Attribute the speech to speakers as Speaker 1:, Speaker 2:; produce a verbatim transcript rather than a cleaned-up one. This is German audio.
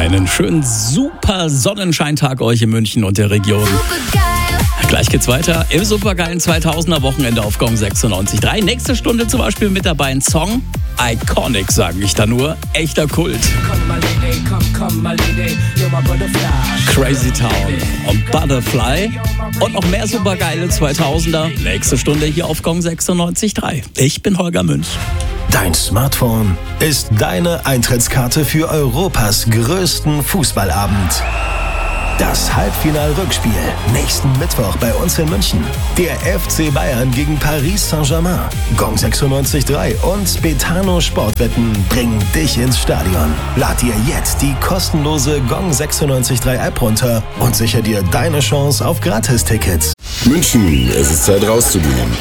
Speaker 1: Einen schönen super Sonnenscheintag euch in München und der Region. Gleich geht's weiter im supergeilen zweitausender Wochenende auf Gong sechsundneunzig Komma drei. Nächste Stunde zum Beispiel mit dabei ein Song. Iconic, sage ich da nur. Echter Kult. Crazy Town und Butterfly. Und noch mehr supergeile zweitausender. Nächste Stunde hier auf Gong sechsundneunzig Komma drei. Ich bin Holger Münch.
Speaker 2: Dein Smartphone ist deine Eintrittskarte für Europas größten Fußballabend. Das Halbfinal-Rückspiel nächsten Mittwoch bei uns in München. Der F C Bayern gegen Paris Saint-Germain. Gong sechsundneunzig Komma drei und Betano Sportwetten bringen dich ins Stadion. Lad dir jetzt die kostenlose Gong sechsundneunzig Komma drei App runter und sicher dir deine Chance auf Gratistickets.
Speaker 3: München, es ist Zeit rauszugehen.